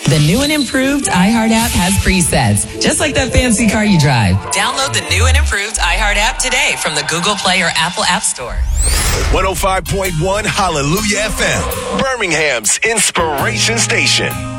The new and improved iHeart app has presets, just like that fancy car you drive. Download the new and improved iHeart app today from the Google Play or Apple App Store. 105.1 Hallelujah FM, Birmingham's inspiration station.